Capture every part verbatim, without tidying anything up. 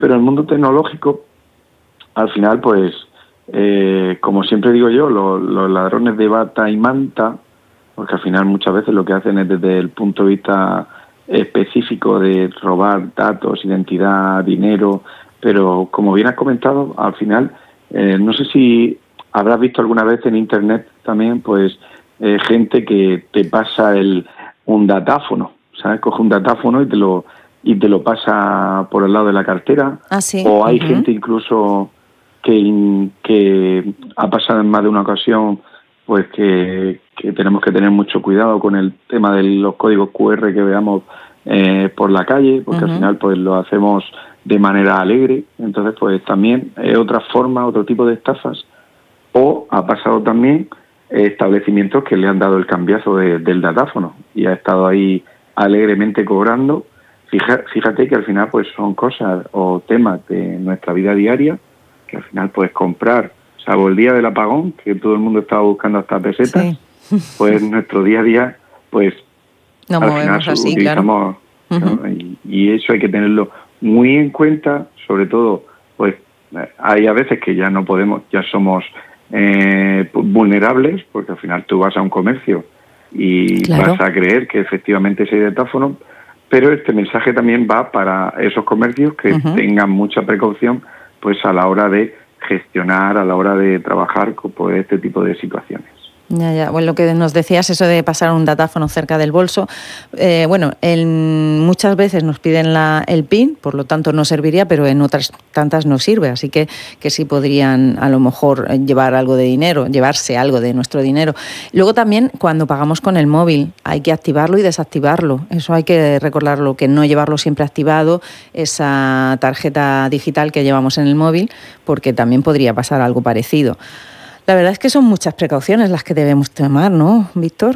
Pero el mundo tecnológico, al final, pues, eh, como siempre digo yo, lo, los ladrones de bata y manta, porque al final muchas veces lo que hacen es desde el punto de vista específico de robar datos, identidad, dinero, pero como bien has comentado, al final, eh, no sé si habrás visto alguna vez en Internet también, pues, eh, gente que te pasa el un datáfono, ¿sabes? Coge un datáfono y te lo y te lo pasa por el lado de la cartera. Ah, sí. O hay uh-huh. gente incluso que, que ha pasado en más de una ocasión, pues que, que tenemos que tener mucho cuidado con el tema de los códigos cu erre que veamos eh, por la calle, porque uh-huh. al final pues lo hacemos de manera alegre. Entonces pues también es otra forma, otro tipo de estafas. O ha pasado también establecimientos que le han dado el cambiazo de, del datáfono y ha estado ahí alegremente cobrando. Fija, fíjate que al final pues son cosas o temas de nuestra vida diaria que al final puedes comprar, salvo el día del apagón, que todo el mundo estaba buscando hasta pesetas, sí. Pues nuestro día a día, pues no al final así, utilizamos, claro. ¿no? y, y eso hay que tenerlo muy en cuenta, sobre todo, pues hay a veces que ya no podemos, ya somos eh, vulnerables, porque al final tú vas a un comercio y claro. vas a creer que efectivamente ese datáfono, pero este mensaje también va para esos comercios que uh-huh. tengan mucha precaución pues a la hora de gestionar, a la hora de trabajar con pues, este tipo de situaciones. Ya, ya. Bueno, lo que nos decías, eso de pasar un datáfono cerca del bolso, eh, bueno, en, muchas veces nos piden la, el PIN, por lo tanto no serviría, pero en otras tantas no sirve, así que, que sí podrían a lo mejor llevar algo de dinero, llevarse algo de nuestro dinero. Luego también cuando pagamos con el móvil hay que activarlo y desactivarlo, eso hay que recordarlo, que no llevarlo siempre activado, esa tarjeta digital que llevamos en el móvil, porque también podría pasar algo parecido. La verdad es que son muchas precauciones las que debemos tomar, ¿no, Víctor?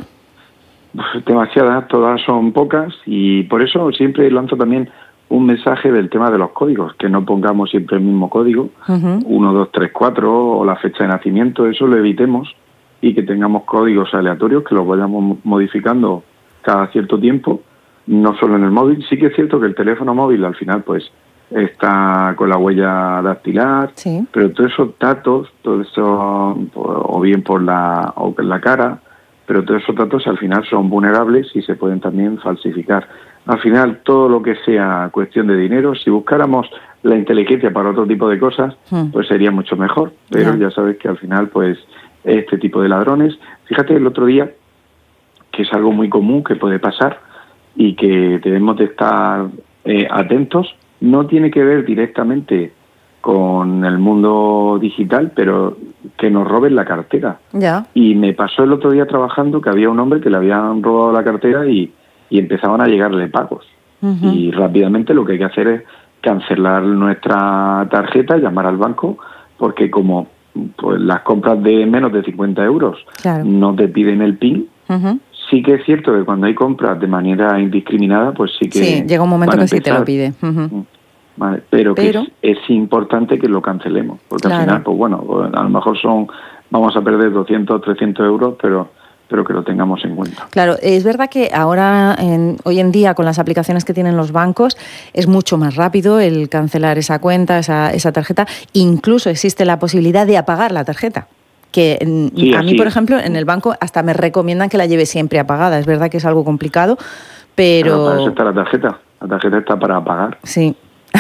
Demasiadas, todas son pocas y por eso siempre lanzo también un mensaje del tema de los códigos, que no pongamos siempre el mismo código, uh-huh. uno, dos, tres, cuatro o la fecha de nacimiento, eso lo evitemos y que tengamos códigos aleatorios que los vayamos modificando cada cierto tiempo, no solo en el móvil. Sí que es cierto que el teléfono móvil al final pues está con la huella dactilar, sí. pero todos esos datos, todo eso, o bien por la, o por la cara, pero todos esos datos al final son vulnerables y se pueden también falsificar. Al final, todo lo que sea cuestión de dinero, si buscáramos la inteligencia para otro tipo de cosas, hmm. pues sería mucho mejor. Pero yeah. ya sabes que al final, pues, este tipo de ladrones... Fíjate, el otro día, que es algo muy común que puede pasar y que debemos de estar eh, atentos. No tiene que ver directamente con el mundo digital, pero que nos roben la cartera. Ya. Y me pasó el otro día trabajando que había un hombre que le habían robado la cartera y, y empezaban a llegarle pagos. Uh-huh. Y rápidamente lo que hay que hacer es cancelar nuestra tarjeta, llamar al banco, porque como pues las compras de menos de cincuenta euros claro. no te piden el PIN, uh-huh. sí que es cierto que cuando hay compras de manera indiscriminada, pues sí que... Sí, llega un momento que sí te lo pide. Uh-huh. Vale, pero, pero que es, es importante que lo cancelemos, porque claro. al final, pues bueno, a lo mejor son vamos a perder doscientos, trescientos euros, pero pero que lo tengamos en cuenta. Claro, es verdad que ahora, en, hoy en día, con las aplicaciones que tienen los bancos, es mucho más rápido el cancelar esa cuenta, esa, esa tarjeta. Incluso existe la posibilidad de apagar la tarjeta. Que sí, a mí, así. por ejemplo, en el banco hasta me recomiendan que la lleve siempre apagada. Es verdad que es algo complicado, pero... Pero para eso está la tarjeta. La tarjeta está para apagar. Sí.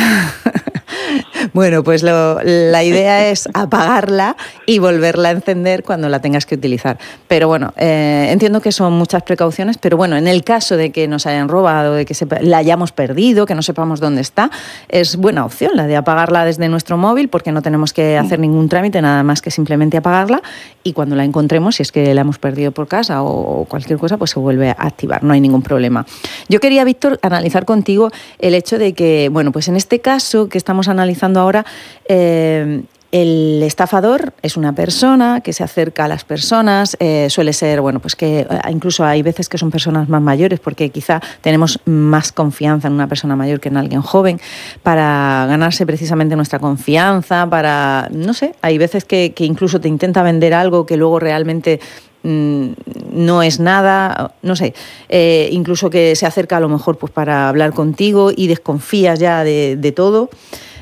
Bueno, pues lo, la idea es apagarla y volverla a encender cuando la tengas que utilizar. Pero bueno, eh, entiendo que son muchas precauciones, pero bueno, en el caso de que nos hayan robado, de que se, la hayamos perdido, que no sepamos dónde está, es buena opción la de apagarla desde nuestro móvil, porque no tenemos que hacer ningún trámite, nada más que simplemente apagarla, y cuando la encontremos, si es que la hemos perdido por casa o cualquier cosa, pues se vuelve a activar, no hay ningún problema. Yo quería, Víctor, analizar contigo el hecho de que, bueno, pues en este caso que estamos analizando ahora, eh, el estafador es una persona que se acerca a las personas, eh, suele ser, bueno, pues que incluso hay veces que son personas más mayores, porque quizá tenemos más confianza en una persona mayor que en alguien joven, para ganarse precisamente nuestra confianza, para, no sé, hay veces que, que incluso te intenta vender algo que luego realmente mmm, no es nada, no sé, eh, incluso que se acerca a lo mejor pues para hablar contigo y desconfías ya de, de todo.